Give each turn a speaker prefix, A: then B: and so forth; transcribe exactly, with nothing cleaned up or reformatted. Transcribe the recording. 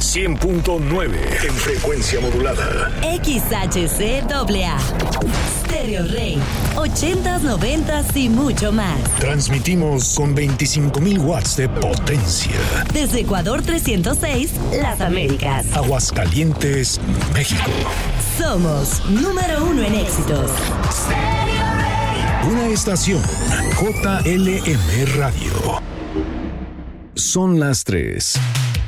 A: cien punto nueve en frecuencia modulada.
B: X H C A A. Stereo Rey. ochentas, noventas y mucho más.
A: Transmitimos con veinticinco mil watts de potencia.
B: Desde Ecuador trescientos seis, Las Américas.
A: Aguascalientes, México.
B: Somos número uno en éxitos.
A: Una estación J L M Radio. Son las tres.